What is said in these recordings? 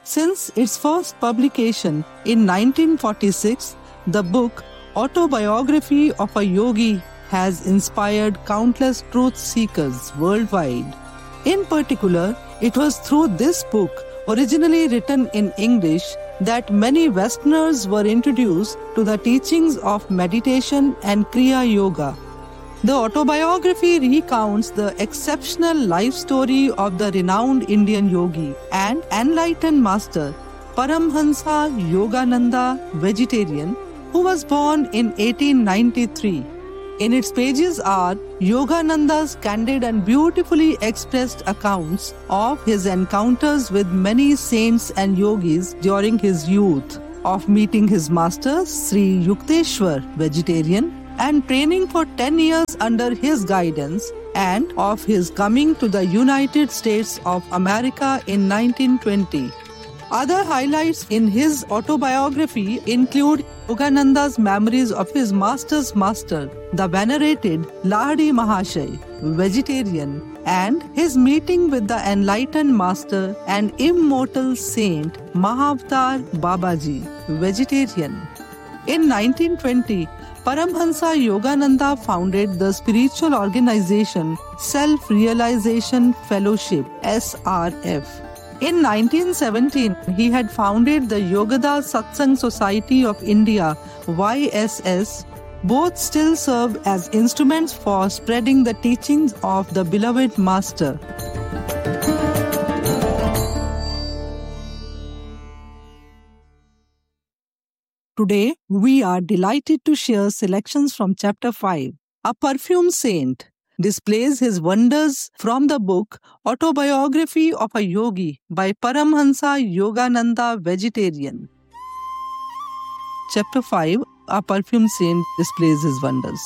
Since its first publication in 1946, the book Autobiography of a Yogi has inspired countless truth seekers worldwide. In particular, it was through this book, originally written in English, that many Westerners were introduced to the teachings of meditation and Kriya Yoga. The autobiography recounts the exceptional life story of the renowned Indian yogi and enlightened master Paramhansa Yogananda Vegetarian, who was born in 1893. In its pages are Yogananda's candid and beautifully expressed accounts of his encounters with many saints and yogis during his youth, of meeting his master Sri Yukteswar Vegetarian and training for 10 years under his guidance, and of his coming to the United States of America in 1920. Other highlights in his autobiography include Yogananda's memories of his master's master, the venerated Lahadi Mahashay, Vegetarian, and his meeting with the enlightened master and immortal saint Mahavatar Babaji, Vegetarian. In 1920, Paramhansa Yogananda founded the spiritual organization Self-Realization Fellowship, SRF. In 1917, he had founded the Yogada Satsang Society of India, YSS. Both still serve as instruments for spreading the teachings of the beloved master. Today, we are delighted to share selections from Chapter 5. A Perfume Saint displays his wonders from the book Autobiography of a Yogi by Paramhansa Yogananda Vegetarian. Chapter 5. A Perfume Saint displays his wonders.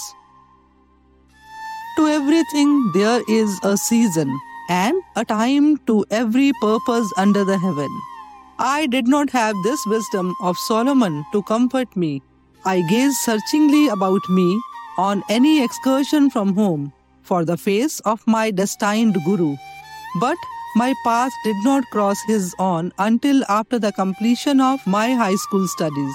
To everything there is a season, and a time to every purpose under the heaven. I did not have this wisdom of Solomon to comfort me. I gazed searchingly about me on any excursion from home for the face of my destined Guru. But my path did not cross his own until after the completion of my high school studies.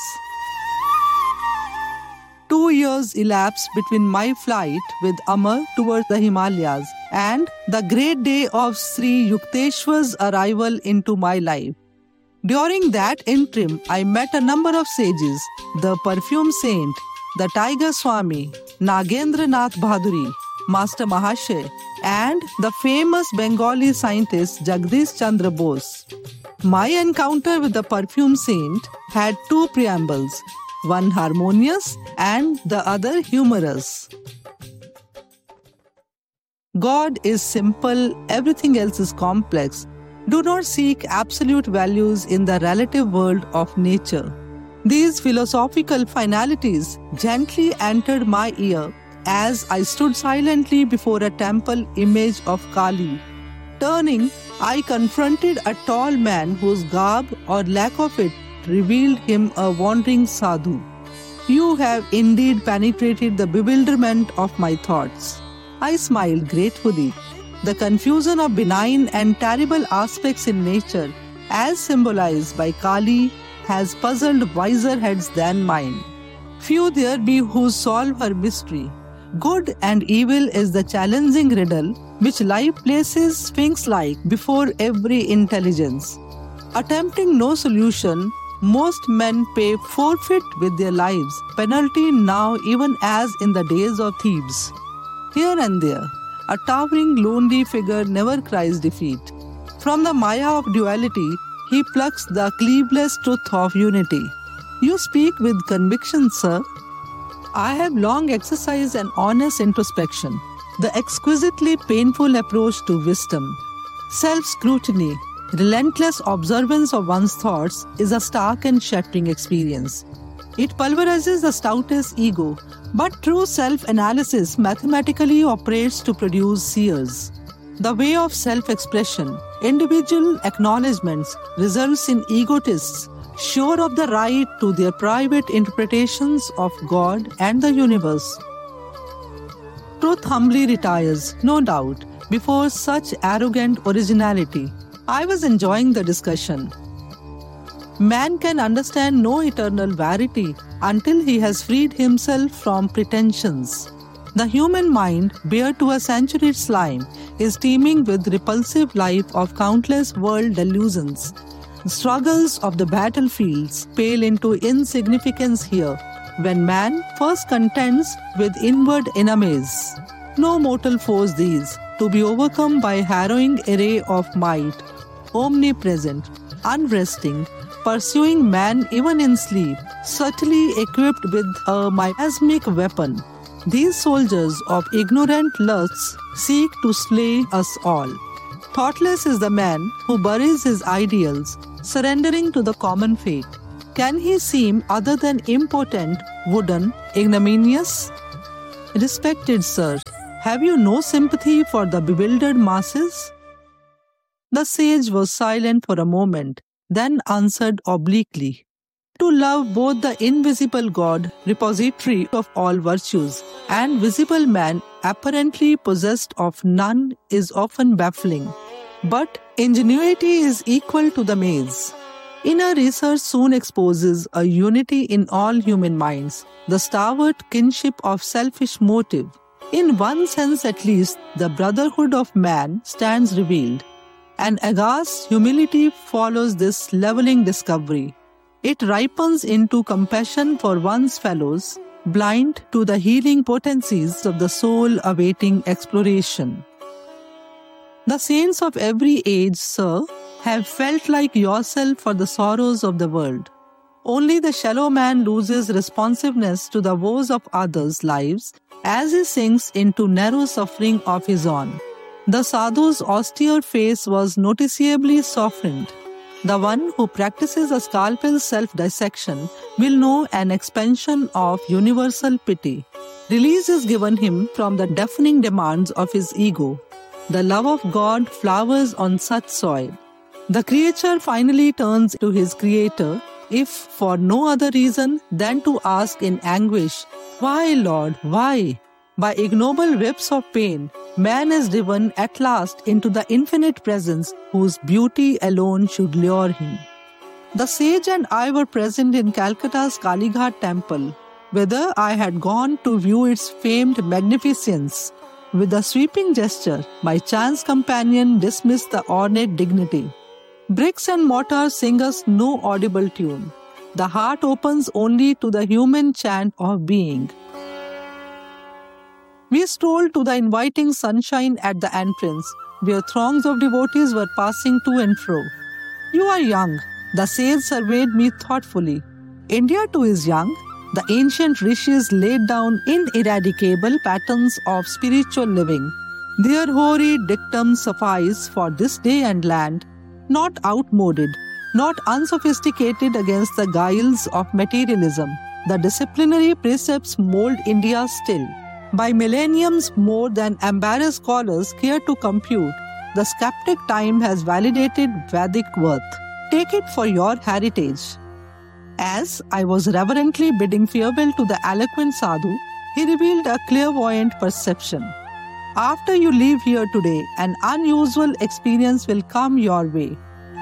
2 years elapsed between my flight with Amar towards the Himalayas and the great day of Sri Yukteswar's arrival into my life. During that interim, I met a number of sages, the Perfume Saint, the Tiger Swami, Nagendra Nath Bhaduri, Master Mahashay, and the famous Bengali scientist Jagdish Chandra Bose. My encounter with the Perfume Saint had 2 preambles, one harmonious and the other humorous. God is simple, everything else is complex. Do not seek absolute values in the relative world of nature. These philosophical finalities gently entered my ear as I stood silently before a temple image of Kali. Turning, I confronted a tall man whose garb or lack of it revealed him a wandering sadhu. You have indeed penetrated the bewilderment of my thoughts. I smiled gratefully. The confusion of benign and terrible aspects in nature, as symbolized by Kali, has puzzled wiser heads than mine. Few there be who solve her mystery. Good and evil is the challenging riddle which life places sphinx-like before every intelligence. Attempting no solution, most men pay forfeit with their lives, penalty now even as in the days of Thebes. Here and there, a towering lonely figure never cries defeat. From the maya of duality, he plucks the cleaveless truth of unity. You speak with conviction, sir. I have long exercised an honest introspection, the exquisitely painful approach to wisdom. Self-scrutiny, relentless observance of one's thoughts is a stark and shattering experience. It pulverizes the stoutest ego, but true self-analysis mathematically operates to produce seers. The way of self-expression, individual acknowledgements, results in egotists sure of the right to their private interpretations of God and the universe. Truth humbly retires, no doubt, before such arrogant originality. I was enjoying the discussion. Man can understand no eternal verity until he has freed himself from pretensions. The human mind, bare to a century slime, is teeming with repulsive life of countless world delusions. The struggles of the battlefields pale into insignificance here when man first contends with inward enemies. No mortal foes these, to be overcome by harrowing array of might, omnipresent, unresting, pursuing man even in sleep, subtly equipped with a miasmic weapon. These soldiers of ignorant lusts seek to slay us all. Thoughtless is the man who buries his ideals, surrendering to the common fate. Can he seem other than impotent, wooden, ignominious? Respected sir, have you no sympathy for the bewildered masses? The sage was silent for a moment, then answered obliquely. To love both the invisible God, repository of all virtues, and visible man, apparently possessed of none, is often baffling. But ingenuity is equal to the maze. Inner research soon exposes a unity in all human minds, the stalwart kinship of selfish motive. In one sense at least, the brotherhood of man stands revealed. An aghast humility follows this leveling discovery. It ripens into compassion for one's fellows, blind to the healing potencies of the soul awaiting exploration. The saints of every age, sir, have felt like yourself for the sorrows of the world. Only the shallow man loses responsiveness to the woes of others' lives as he sinks into narrow suffering of his own. The sadhu's austere face was noticeably softened. The one who practices a scalpel self-dissection will know an expansion of universal pity. Release is given him from the deafening demands of his ego. The love of God flowers on such soil. The creature finally turns to his creator, if for no other reason than to ask in anguish, "Why, Lord, why?" By ignoble whips of pain, man is driven at last into the infinite presence whose beauty alone should lure him. The sage and I were present in Calcutta's Kalighat temple, whither I had gone to view its famed magnificence. With a sweeping gesture, my chance companion dismissed the ornate dignity. Bricks and mortar sing us no audible tune. The heart opens only to the human chant of being. We strolled to the inviting sunshine at the entrance, where throngs of devotees were passing to and fro. "You are young," the sage surveyed me thoughtfully. "India too is young." The ancient rishis laid down ineradicable patterns of spiritual living. Their hoary dictums suffice for this day and land, not outmoded, not unsophisticated against the guiles of materialism. The disciplinary precepts mold India still. By millenniums more than embarrassed scholars care to compute, the skeptic time has validated Vedic worth. Take it for your heritage. As I was reverently bidding farewell to the eloquent sadhu, he revealed a clairvoyant perception. After you leave here today, an unusual experience will come your way.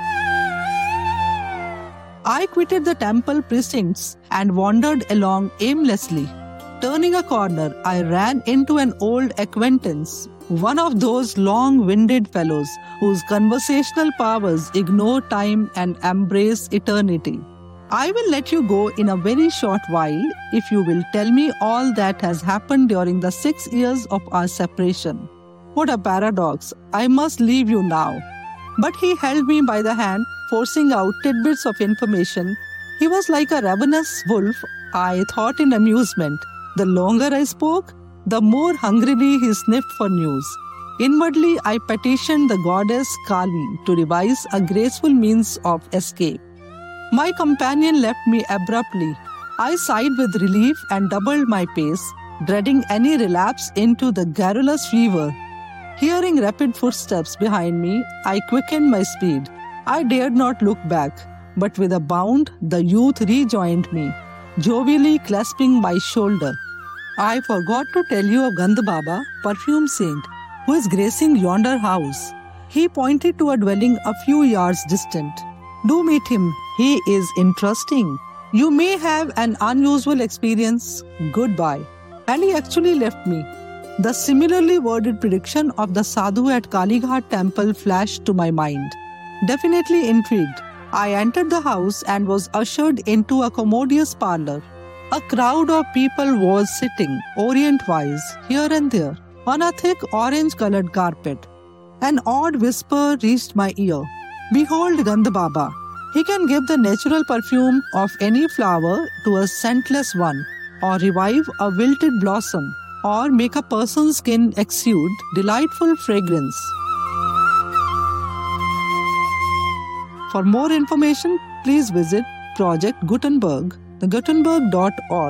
I quitted the temple precincts and wandered along aimlessly. Turning a corner, I ran into an old acquaintance, one of those long-winded fellows whose conversational powers ignore time and embrace eternity. "I will let you go in a very short while if you will tell me all that has happened during the 6 years of our separation." What a paradox! I must leave you now. But he held me by the hand, forcing out tidbits of information. He was like a ravenous wolf, I thought in amusement. The longer I spoke, the more hungrily he sniffed for news. Inwardly, I petitioned the goddess Kali to devise a graceful means of escape. My companion left me abruptly. I sighed with relief and doubled my pace, dreading any relapse into the garrulous fever. Hearing rapid footsteps behind me, I quickened my speed. I dared not look back, but with a bound, the youth rejoined me, jovially clasping my shoulder. "I forgot to tell you of Gandh Baba, perfume saint, who is gracing yonder house." He pointed to a dwelling a few yards distant. "Do meet him. He is interesting. You may have an unusual experience. Goodbye. And he actually left me. The similarly worded prediction of the sadhu at Kalighat temple flashed to my mind. Definitely intrigued, I entered the house and was ushered into a commodious parlor. A crowd of people was sitting, orient-wise, here and there, on a thick orange-colored carpet. An odd whisper reached my ear. Behold Gandh Baba. He can give the natural perfume of any flower to a scentless one, or revive a wilted blossom, or make a person's skin exude delightful fragrance. For more information, please visit Project Gutenberg, thegutenberg.org.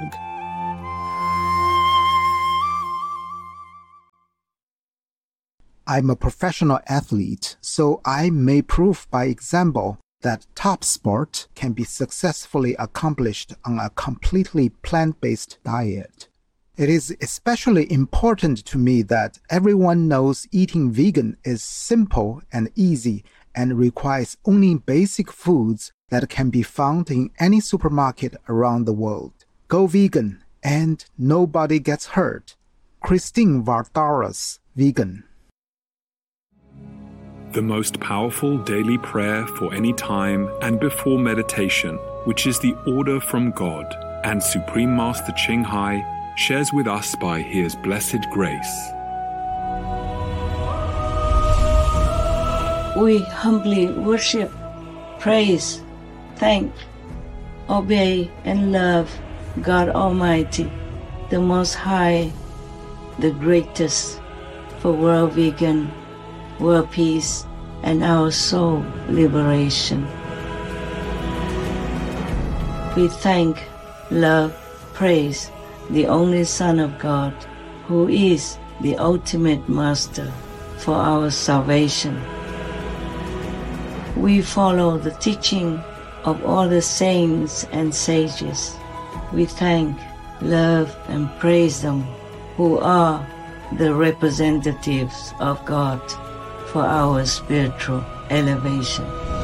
I'm a professional athlete, so I may prove by example that top sport can be successfully accomplished on a completely plant-based diet. It is especially important to me that everyone knows eating vegan is simple and easy and requires only basic foods that can be found in any supermarket around the world. Go vegan and nobody gets hurt. Christine Vardaras, vegan. The most powerful daily prayer for any time and before meditation, which is the order from God, and Supreme Master Ching Hai shares with us by His blessed grace. We humbly worship, praise, thank, obey, and love God Almighty, the Most High, the greatest, for world vegan, world peace, and our soul liberation. We thank, love, praise the only Son of God, who is the ultimate Master for our salvation. We follow the teaching of all the saints and sages. We thank, love, and praise them, who are the representatives of God for our spiritual elevation.